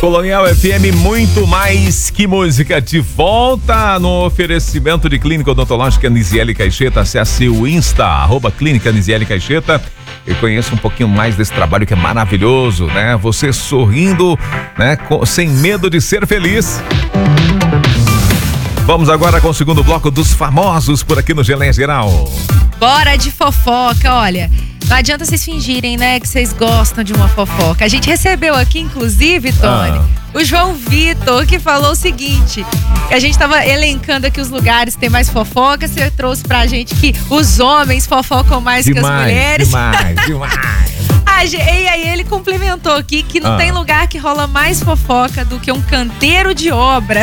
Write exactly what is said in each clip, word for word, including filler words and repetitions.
Colonial F M, muito mais que música, de volta no oferecimento de Clínica Odontológica Nisiele Caixeta. Acesse o Insta, arroba Clínica Nisiele Caixeta, e conheça um pouquinho mais desse trabalho que é maravilhoso, né? Você sorrindo, né? Sem medo de ser feliz. Vamos agora com o segundo bloco dos famosos por aqui no Geleia Geral. Bora de fofoca, olha. Não adianta vocês fingirem, né, que vocês gostam de uma fofoca. A gente recebeu aqui, inclusive, Tony, ah. o João Vitor, que falou o seguinte, que a gente tava elencando aqui os lugares que tem mais fofoca, você trouxe pra gente que os homens fofocam mais demais, que as mulheres. Demais, demais. Ah, e aí ele complementou aqui que não ah. tem lugar que rola mais fofoca do que um canteiro de obra.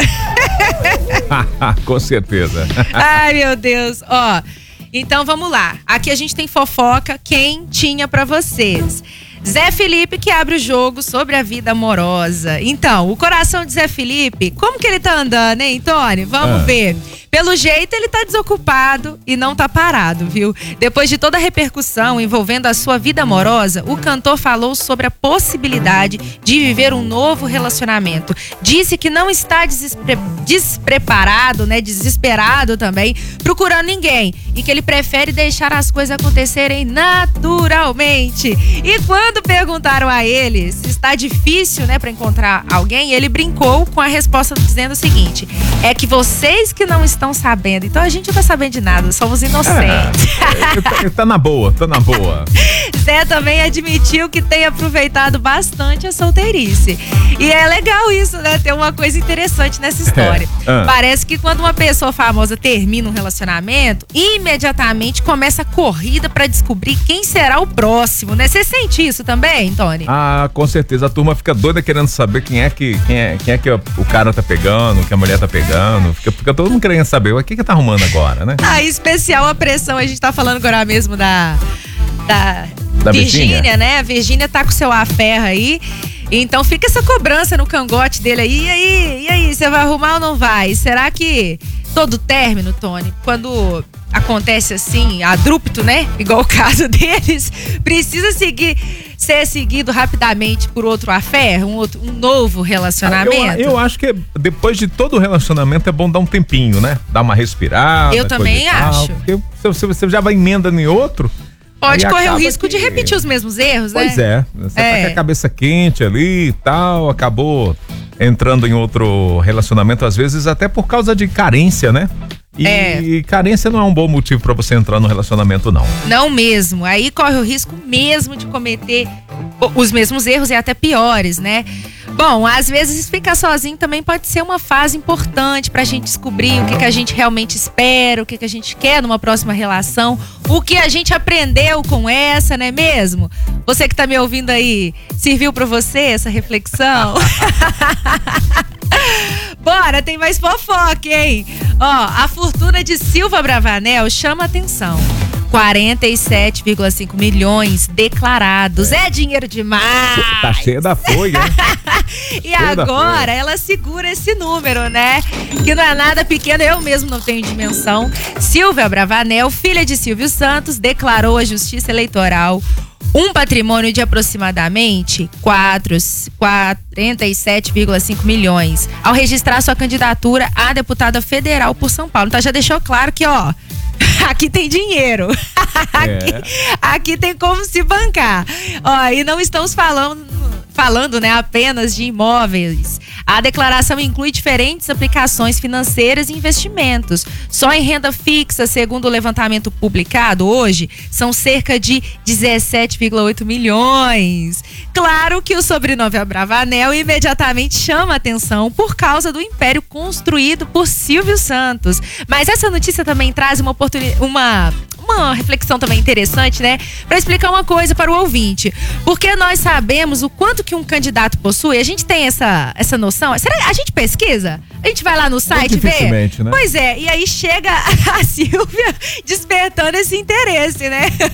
Com certeza. Ai, meu Deus. Ó, então vamos lá. Aqui a gente tem fofoca quentinha pra vocês. Zé Felipe que abre o jogo sobre a vida amorosa. Então, o coração de Zé Felipe, como que ele tá andando, hein, Tony? Vamos ah. ver. Pelo jeito, ele tá desocupado e não tá parado, viu? Depois de toda a repercussão envolvendo a sua vida amorosa, o cantor falou sobre a possibilidade de viver um novo relacionamento. Disse que não está despre- despreparado, né, desesperado também, procurando ninguém. E que ele prefere deixar as coisas acontecerem naturalmente. E quando perguntaram a ele se está difícil, né, pra encontrar alguém, ele brincou com a resposta dizendo o seguinte: é que vocês que não estão sabendo, então a gente não tá sabendo de nada, somos inocentes. É, tá na boa, tá na boa. Zé também admitiu que tem aproveitado bastante a solteirice. E é legal isso, né? Tem uma coisa interessante nessa história. É. Ah. Parece que quando uma pessoa famosa termina um relacionamento, imediatamente começa a corrida pra descobrir quem será o próximo, né? Você sente isso também, Tony? Ah, com certeza. A turma fica doida querendo saber quem é que, quem é, quem é que o cara tá pegando, que a mulher tá pegando. Fica, fica todo mundo querendo saber o que que tá arrumando agora, né? Ah, especial a pressão. A gente tá falando agora mesmo da... da... Da Virgínia, né? A Virgínia tá com o seu aferro aí. Então fica essa cobrança no cangote dele aí. E aí, e aí, você vai arrumar ou não vai? Será que todo término, Tony, quando acontece assim, abrupto, né? Igual o caso deles, precisa seguir, ser seguido rapidamente por outro affair, um, outro, um novo relacionamento? Eu, eu acho que depois de todo relacionamento é bom dar um tempinho, né? Dar uma respirada. Eu também acho. Porque você, você já vai emendando em outro. Pode correr o risco que... de repetir os mesmos erros, pois né? Pois é. Você é. tá com a cabeça quente ali e tal, acabou entrando em outro relacionamento, às vezes até por causa de carência, né? E é. carência não é um bom motivo pra você entrar no relacionamento, não. Não mesmo. Aí corre o risco mesmo de cometer os mesmos erros e até piores, né? Bom, às vezes ficar sozinho também pode ser uma fase importante pra gente descobrir o que, que a gente realmente espera, o que, que a gente quer numa próxima relação, o que a gente aprendeu com essa, não é mesmo? Você que tá me ouvindo aí, serviu pra você essa reflexão? Bora, tem mais fofoca, hein? Ó, a fortuna de Silva Bravanel chama atenção. quarenta e sete vírgula cinco milhões declarados. É, é dinheiro demais. Tá cheia da folha, hein? E cheia agora ela segura esse número, né? Que não é nada pequeno, eu mesmo não tenho dimensão. Silvia Bravanel, filha de Silvio Santos, declarou à Justiça Eleitoral um patrimônio de aproximadamente quarenta e sete vírgula cinco milhões ao registrar sua candidatura a deputada federal por São Paulo. Então já deixou claro que, ó, aqui tem dinheiro. aqui, é. aqui tem como se bancar. Ó, e não estamos falando, falando, né, apenas de imóveis. A declaração inclui diferentes aplicações financeiras e investimentos. Só em renda fixa, segundo o levantamento publicado hoje, são cerca de dezessete vírgula oito milhões. Claro que o sobrenome Bravanel imediatamente chama atenção por causa do império construído por Silvio Santos. Mas essa notícia também traz uma oportunidade, uma... uma reflexão também interessante, né? Para explicar uma coisa para o ouvinte. Porque nós sabemos o quanto que um candidato possui. A gente tem essa, essa noção. Será que a gente pesquisa? A gente vai lá no site ver? Né? Pois é. E aí chega a Silvia despertando esse interesse, né?